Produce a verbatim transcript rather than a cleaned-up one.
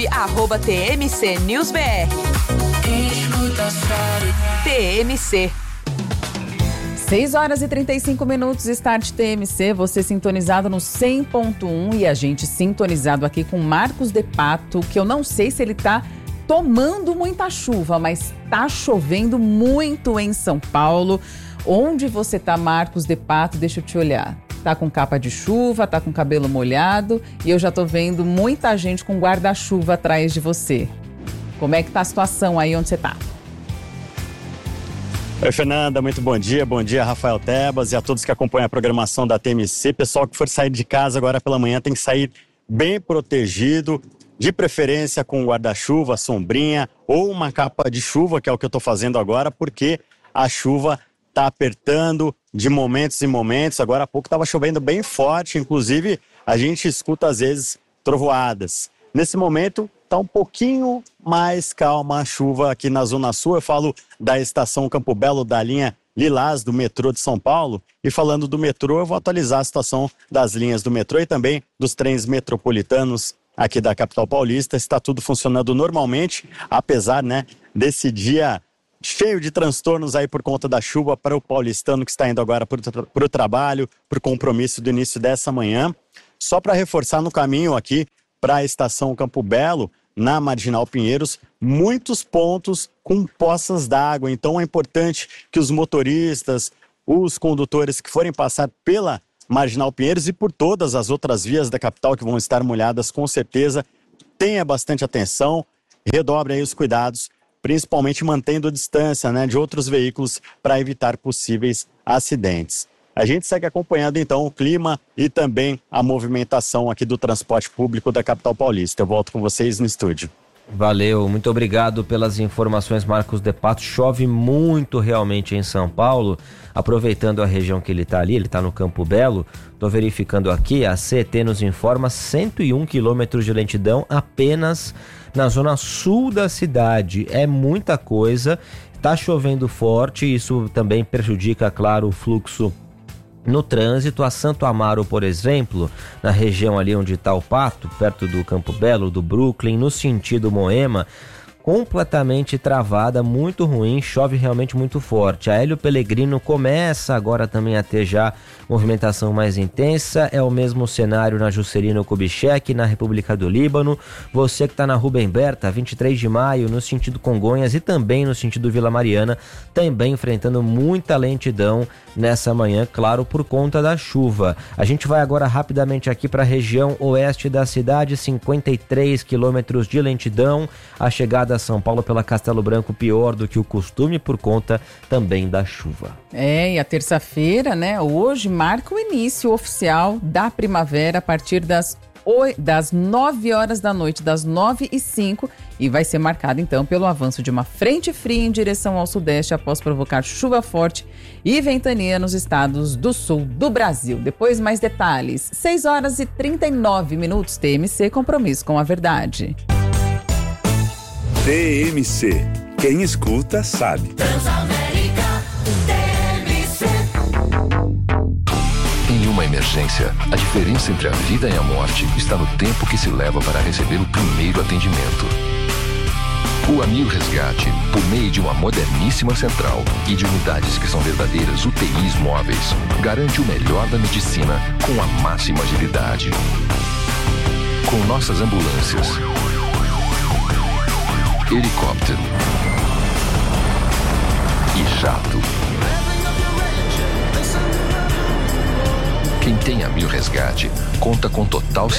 arroba T M C News B R. T M C. seis horas e trinta e cinco minutos, Start T M C, você sintonizado no cem ponto um e a gente sintonizado aqui com Marcos de Pato, que eu não sei se ele tá tomando muita chuva, mas tá chovendo muito em São Paulo. Onde você tá, Marcos de Pato? Deixa eu te olhar. Tá com capa de chuva, tá com cabelo molhado e eu já tô vendo muita gente com guarda-chuva atrás de você. Como é que tá a situação aí onde você tá? Oi, Fernanda, muito bom dia. Bom dia, Rafael Tebas e a todos que acompanham a programação da T M C. Pessoal que for sair de casa agora pela manhã tem que sair bem protegido, de preferência com guarda-chuva, sombrinha ou uma capa de chuva, que é o que eu estou fazendo agora, porque a chuva está apertando de momentos em momentos. Agora há pouco estava chovendo bem forte, inclusive a gente escuta às vezes trovoadas. Nesse momento está um pouquinho mais calma a chuva aqui na Zona Sul. Eu falo da estação Campo Belo, da linha Lilás do metrô de São Paulo. E falando do metrô, eu vou atualizar a situação das linhas do metrô e também dos trens metropolitanos aqui da capital paulista. Está tudo funcionando normalmente, apesar, né, desse dia cheio de transtornos aí por conta da chuva para o paulistano que está indo agora para o trabalho, para o compromisso do início dessa manhã. Só para reforçar no caminho aqui para a estação Campo Belo, na Marginal Pinheiros, muitos pontos com poças d'água. Então é importante que os motoristas, os condutores que forem passar pela Marginal Pinheiros e por todas as outras vias da capital que vão estar molhadas, com certeza, tenha bastante atenção, redobre aí os cuidados, principalmente mantendo a distância, né, de outros veículos para evitar possíveis acidentes. A gente segue acompanhando então o clima e também a movimentação aqui do transporte público da capital paulista. Eu volto com vocês no estúdio. Valeu, muito obrigado pelas informações, Marcos de Pato. Chove muito realmente em São Paulo. Aproveitando a região que ele está ali, ele está no Campo Belo. Estou verificando aqui, a C E T nos informa cento e um quilômetros de lentidão apenas na zona sul da cidade. É muita coisa, está chovendo forte, isso também prejudica, claro, o fluxo no trânsito. A Santo Amaro, por exemplo, na região ali onde está o Pato, perto do Campo Belo, do Brooklyn, no sentido Moema, completamente travada, muito ruim, chove realmente muito forte. A Hélio Pellegrino começa agora também a ter já movimentação mais intensa, é o mesmo cenário na Juscelino Kubitschek, na República do Líbano. Você que está na Rubem Berta, vinte e três de maio, no sentido Congonhas e também no sentido Vila Mariana, também enfrentando muita lentidão nessa manhã, claro, por conta da chuva. A gente vai agora rapidamente aqui para a região oeste da cidade, cinquenta e três quilômetros de lentidão, a chegada a São Paulo pela Castelo Branco pior do que o costume por conta também da chuva. É, e a terça-feira, né, hoje marca o início oficial da primavera a partir das, oito, das nove horas da noite, das nove e cinco, e vai ser marcado então pelo avanço de uma frente fria em direção ao sudeste após provocar chuva forte e ventania nos estados do sul do Brasil. Depois mais detalhes. seis horas e trinta e nove minutos, T M C, compromisso com a verdade. T M C. Quem escuta sabe. Transamérica, T M C. Em uma emergência, a diferença entre a vida e a morte está no tempo que se leva para receber o primeiro atendimento. O Amil Resgate, por meio de uma moderníssima central e de unidades que são verdadeiras U T Is móveis, garante o melhor da medicina com a máxima agilidade. Com nossas ambulâncias, helicóptero e jato. Quem tem Amil Resgate conta com total segurança